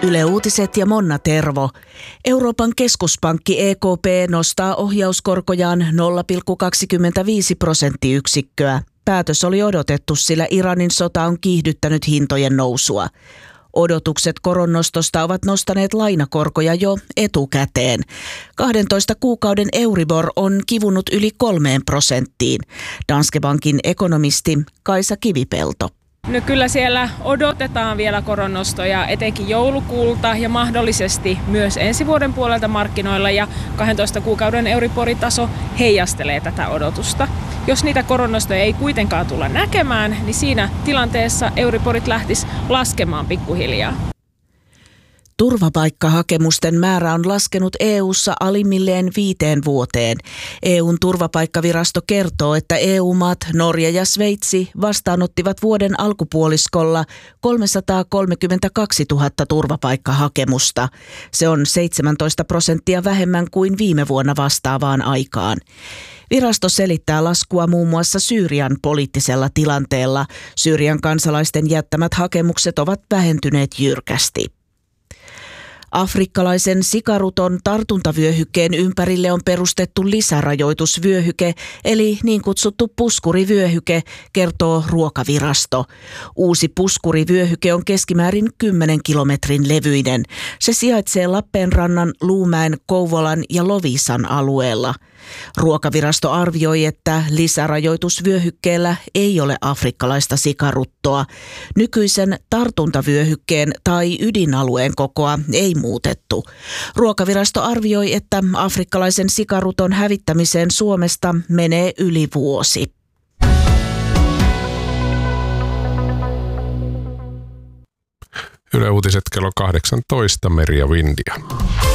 Yle Uutiset ja Monna Tervo. Euroopan keskuspankki EKP nostaa ohjauskorkojaan 0,25%. Päätös oli odotettu, sillä Iranin sota on kiihdyttänyt hintojen nousua. Odotukset koronnostosta ovat nostaneet lainakorkoja jo etukäteen. 12 kuukauden Euribor on kivunut yli 3%. Danske Bankin ekonomisti Kaisa Kivipelto. No kyllä siellä odotetaan vielä koronnostoja etenkin joulukuulta ja mahdollisesti myös ensi vuoden puolelta markkinoilla, ja 12 kuukauden Euribor-taso heijastelee tätä odotusta. Jos niitä koronnostoja ei kuitenkaan tulla näkemään, niin siinä tilanteessa Euriborit lähtisi laskemaan pikkuhiljaa. Turvapaikkahakemusten määrä on laskenut EU:ssa alimmilleen 5 vuoteen. EU:n turvapaikkavirasto kertoo, että EU-maat Norja ja Sveitsi vastaanottivat vuoden alkupuoliskolla 332 000 turvapaikkahakemusta. Se on 17% vähemmän kuin viime vuonna vastaavaan aikaan. Virasto selittää laskua muun muassa Syyrian poliittisella tilanteella. Syyrian kansalaisten jättämät hakemukset ovat vähentyneet jyrkästi. Afrikkalaisen sikaruton tartuntavyöhykkeen ympärille on perustettu lisärajoitusvyöhyke, eli niin kutsuttu puskurivyöhyke, kertoo Ruokavirasto. Uusi puskurivyöhyke on keskimäärin 10 kilometrin levyinen. Se sijaitsee Lappeenrannan, Luumäen, Kouvolan ja Loviisan alueella. Ruokavirasto arvioi, että lisärajoitusvyöhykkeellä ei ole afrikkalaista sikaruttoa. Nykyisen tartuntavyöhykkeen tai ydinalueen kokoa ei muutettu. Ruokavirasto arvioi, että afrikkalaisen sikaruton hävittämiseen Suomesta menee yli vuosi. Yle Uutiset kello 18, Merja Vindia.